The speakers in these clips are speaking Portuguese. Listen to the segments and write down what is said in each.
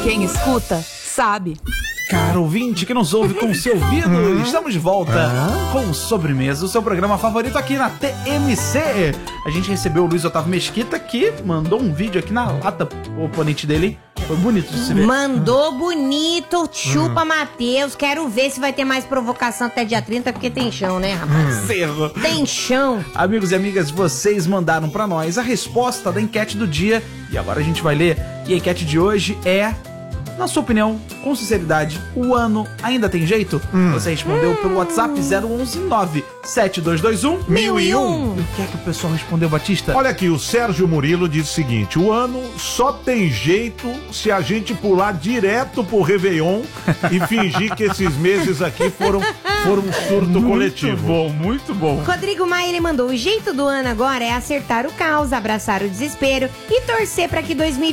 Quem escuta, sabe. Caro ouvinte que nos ouve com o seu ouvido, estamos de volta com Sobremesa, o seu programa favorito aqui na TMC. A gente recebeu o Luiz Otávio Mesquita, que mandou um vídeo aqui na lata, o oponente dele. Foi bonito de se ver. Mandou bonito, chupa Matheus. Quero ver se vai ter mais provocação até dia 30, porque tem chão, né, rapaz? Cerro. Tem chão. Amigos e amigas, vocês mandaram pra nós a resposta da enquete do dia. E agora a gente vai ler. E a enquete de hoje é... Na sua opinião, com sinceridade, o ano ainda tem jeito? Você respondeu pelo WhatsApp 011-97221-1001. E o que é que o pessoal respondeu, Batista? Olha aqui, o Sérgio Murilo diz o seguinte: o ano só tem jeito se a gente pular direto pro Réveillon e fingir que esses meses aqui foram um surto coletivo. Muito bom. Rodrigo Maia, ele mandou: o jeito do ano agora é acertar o caos, abraçar o desespero e torcer para que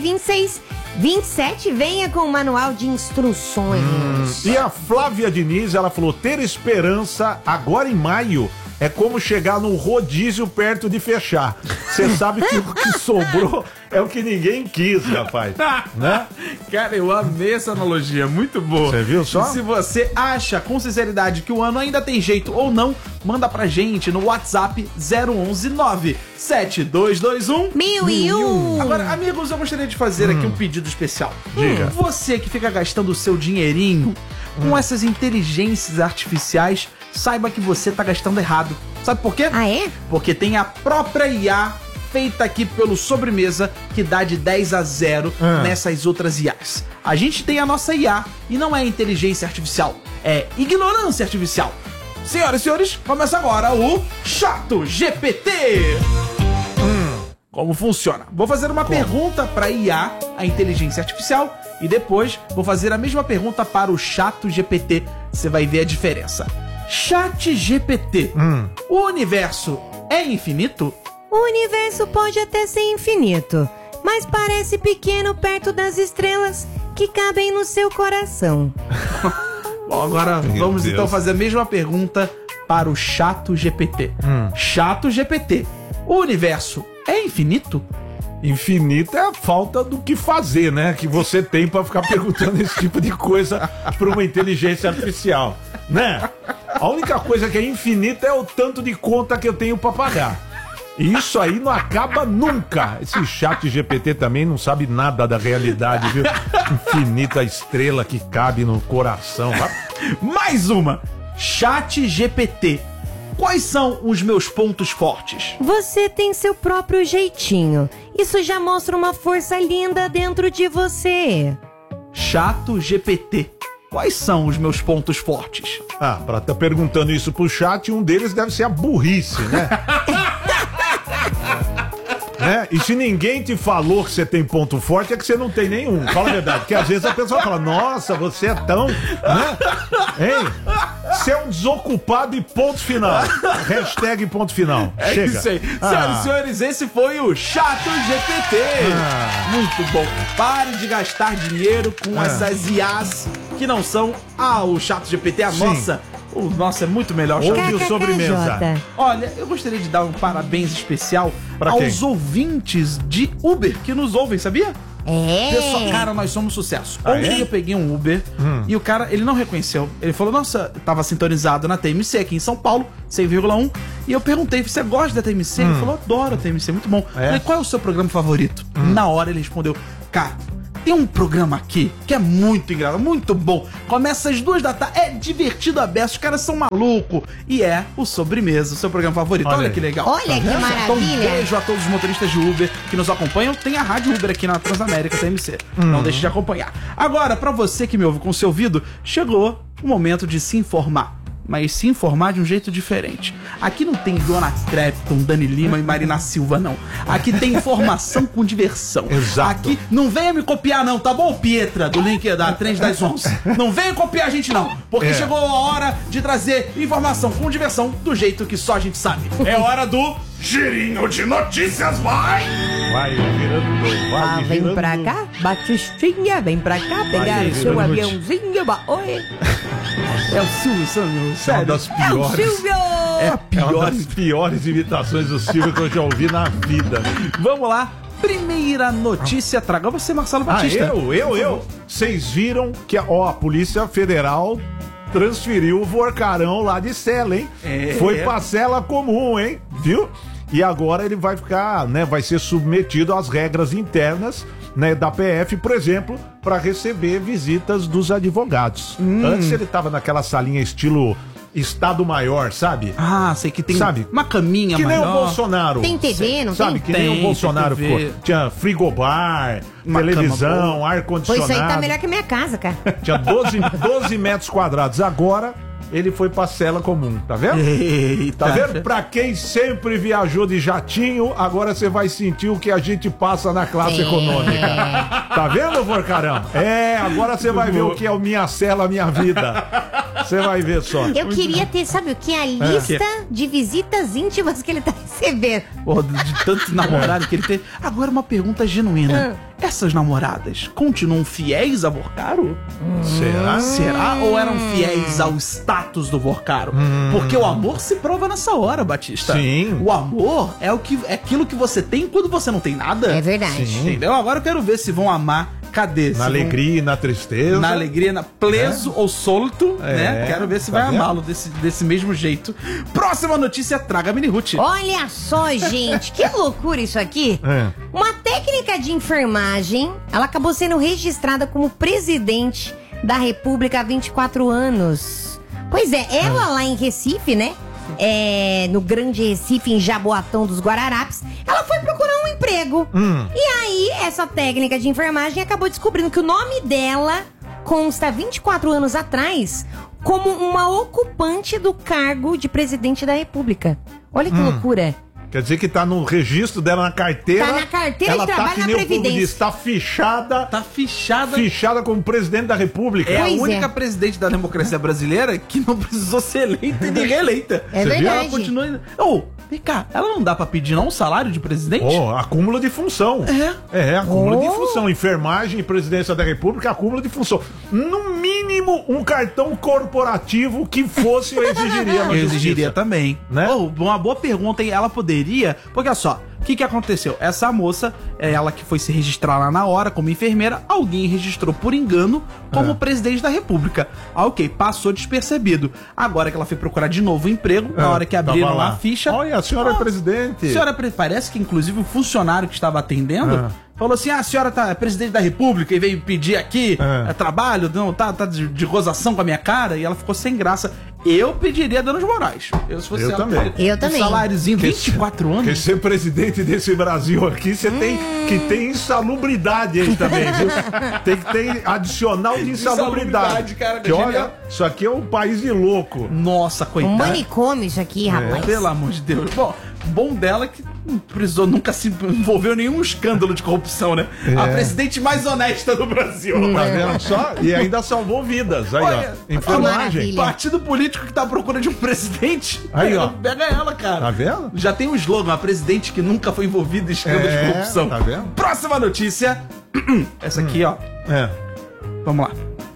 2027 venha com um manual de instruções. E a Flávia Diniz, ela falou: ter esperança agora em maio é como chegar num rodízio perto de fechar. Você sabe que o que sobrou é o que ninguém quis, rapaz. Né? Cara, eu amei essa analogia, muito boa. Você viu só? E se você acha com sinceridade que o ano ainda tem jeito ou não, manda pra gente no WhatsApp 011-97221-1001. Agora, amigos, eu gostaria de fazer aqui um pedido especial. Diga. Você que fica gastando o seu dinheirinho com essas inteligências artificiais, saiba que você tá gastando errado. Sabe por quê? Ah, é? Porque tem a própria IA feita aqui pelo Sobremesa que dá de 10-0 nessas outras IAs. A gente tem a nossa IA e não é inteligência artificial, é ignorância artificial. Senhoras e senhores, começa agora o Chato GPT. Como funciona? Vou fazer uma pergunta para IA, a inteligência artificial, e depois vou fazer a mesma pergunta para o Chato GPT. Você vai ver a diferença. Chat GPT. O universo é infinito? O universo pode até ser infinito, mas parece pequeno perto das estrelas que cabem no seu coração. Bom, agora vamos então fazer a mesma pergunta para o Chato GPT. Chato GPT. O universo é infinito? Infinito é a falta do que fazer, né? Que você tem pra ficar perguntando esse tipo de coisa pra uma inteligência artificial, né? A única coisa que é infinita é o tanto de conta que eu tenho pra pagar. E isso aí não acaba nunca. Esse Chat GPT também não sabe nada da realidade, viu? Infinita estrela que cabe no coração. Mais uma. Chat GPT. Quais são os meus pontos fortes? Você tem seu próprio jeitinho. Isso já mostra uma força linda dentro de você. Chato GPT. Quais são os meus pontos fortes? Ah, pra tá perguntando isso pro chat, um deles deve ser a burrice, né? Né? E se ninguém te falou que você tem ponto forte, é que você não tem nenhum. Fala a verdade. Porque às vezes a pessoa fala: nossa, você é tão... Né? Hein? Você é um desocupado e ponto final. Hashtag ponto final. É Chega. isso aí. Senhoras e senhores, esse foi o Chato GPT. Muito bom. Pare de gastar dinheiro com essas IAs que não são o Chato GPT, a nossa. O nosso é muito melhor. Hoje o Sobremesa. Olha, eu gostaria de dar um parabéns especial aos ouvintes de Uber que nos ouvem, sabia? Pessoal, cara, nós somos sucesso. Ontem eu peguei um Uber e o cara, ele não reconheceu. Ele falou: nossa, tava sintonizado na TMC aqui em São Paulo, 100,1. E eu perguntei: você gosta da TMC? Ele falou: adoro a TMC, muito bom. Eu falei: qual é o seu programa favorito? Na hora ele respondeu: cara, tem um programa aqui que é muito engraçado, muito bom. Começa às 2 da tarde, é divertido a beça, os caras são malucos. E é o Sobremesa, o seu programa favorito. Olha que legal. Olha que maravilha. Então um beijo a todos os motoristas de Uber que nos acompanham. Tem a Rádio Uber aqui na Transamérica, TMC. Não deixe de acompanhar. Agora, pra você que me ouve com o seu ouvido, chegou o momento de se informar. Mas se informar de um jeito diferente. Aqui não tem Dona Crepton, Dani Lima e Marina Silva, não. Aqui tem informação com diversão. Exato. Aqui não venha me copiar, não, tá bom, Pietra, do link da Trend das 11. Não venha copiar a gente, não. Porque chegou a hora de trazer informação com diversão do jeito que só a gente sabe. É hora do Girinho de Notícias, vai! Vai virando dois, vai Vem virando. pra cá, Batistinha, vem pra cá, pegar o seu aviãozinho. Oi. É o Silvio Santos, É uma das piores. Silvio! É a É uma pior. das piores imitações do Silvio que eu já ouvi na vida. Vamos lá. Primeira notícia, traga você, Marcelo Batista. Eu? vocês viram que a Polícia Federal transferiu o Vorcarão lá de cela, hein? Foi pra cela comum, hein? Viu? E agora ele vai ficar, né? Vai ser submetido às regras internas, né, da PF, por exemplo, para receber visitas dos advogados. Antes ele tava naquela salinha estilo Estado Maior, sabe? Ah, sei que tem, sabe, uma caminha que maior. Que nem o Bolsonaro. Tem TV, não sabe, tem? Que nem o Bolsonaro ficou. Tinha frigobar, uma televisão, ar-condicionado. Pois isso aí tá melhor que a minha casa, cara. Tinha 12 metros quadrados. Agora ele foi pra cela comum, tá vendo? Eita. Tá vendo? Pra quem sempre viajou de jatinho, agora você vai sentir o que a gente passa na classe econômica. Tá vendo, Vorcarão? Agora você vai ver o que é o Minha Cela, Minha Vida. Você vai ver só. Eu queria ter, sabe o que? A lista de visitas íntimas que ele tá recebendo. Pô, de tanto namorado que ele teve. Agora uma pergunta genuína. Essas namoradas continuam fiéis a Vorcaro? Será? Será? Ou eram fiéis ao status do Vorcaro? Porque o amor se prova nessa hora, Batista. Sim. O amor é aquilo que você tem quando você não tem nada. É verdade. Sim. Entendeu? Agora eu quero ver se vão amar. Cadê? Na alegria e na tristeza. Na alegria, preso ou solto, né? Quero ver se vai amá-lo desse mesmo jeito. Próxima notícia, traga Mini Ruth. Olha só, gente, que loucura isso aqui. Uma técnica de enfermagem, ela acabou sendo registrada como presidente da República há 24 anos. Pois é, ela lá em Recife, né? No Grande Recife, em Jaboatão dos Guararapes, ela foi procurar um emprego. E aí, essa técnica de enfermagem acabou descobrindo que o nome dela consta 24 anos atrás como uma ocupante do cargo de presidente da República. Olha que loucura. Quer dizer que tá no registro dela, na carteira. Tá na carteira de trabalho na Previdência. Está fichada. Tá fichada. Fichada como presidente da República. É a única presidente da democracia brasileira que não precisou ser eleita e nem reeleita. É verdade. Ela continua. Vem cá, ela não dá pra pedir não um salário de presidente? Acúmulo de função. Acúmulo de função. Enfermagem e presidência da República, acúmulo de função. No mínimo, um cartão corporativo que fosse, eu exigiria. Eu exigiria também. Né? Uma boa pergunta, hein? Ela poderia. Porque olha só, o que aconteceu? Essa moça, ela que foi se registrar lá na hora como enfermeira, alguém registrou por engano como presidente da República. Ok, passou despercebido. Agora que ela foi procurar de novo um emprego, na hora que abriram lá a ficha... Olha, a senhora é presidente. Parece que inclusive o funcionário que estava atendendo... Falou assim, a senhora tá presidente da República e veio pedir aqui trabalho, não, tá de gozação com a minha cara, e ela ficou sem graça. Eu pediria danos morais. Se fosse ela, também. Eu também. Um saláriozinho, 24 anos. Porque ser presidente desse Brasil aqui, você tem que ter insalubridade aí também, viu? Tem que ter adicional de insalubridade. Cara, que olha, isso aqui é um país de louco. Nossa, coitado. Um manicômio isso aqui, rapaz. Pelo amor de Deus. Bom dela que não precisou, nunca se envolveu em nenhum escândalo de corrupção, né? A presidente mais honesta do Brasil. Tá vendo só? E ainda salvou vidas. Aí, olha, enfermagem. Partido político que tá à procura de um presidente. Aí, pega ela, cara. Tá vendo? Já tem um slogan, a presidente que nunca foi envolvida em escândalo de corrupção. Tá vendo? Próxima notícia. Essa aqui, ó. Vamos lá.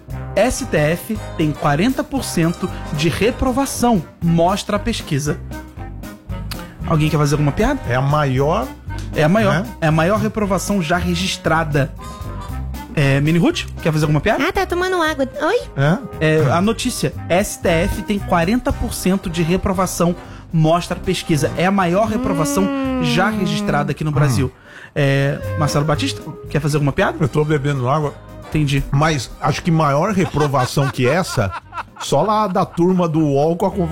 STF tem 40% de reprovação, mostra a pesquisa. Alguém quer fazer alguma piada? É a maior. É a maior. Né? É a maior reprovação já registrada. Mini Ruth, quer fazer alguma piada? Tá tomando água. Oi? A notícia. STF tem 40% de reprovação, mostra a pesquisa. É a maior reprovação já registrada aqui no Brasil. Marcelo Batista, quer fazer alguma piada? Eu tô bebendo água. Entendi. Mas acho que maior reprovação que essa, só lá da turma do UOL com a